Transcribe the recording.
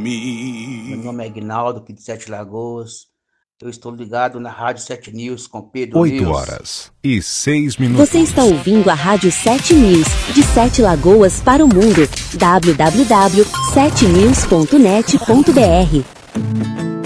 Meu nome é Aguinaldo, aqui de Sete Lagoas. Eu estou ligado na Rádio 7 News com Pedro 8h06. Você está ouvindo a Rádio 7 News, de Sete Lagoas para o mundo. www.7news.net.br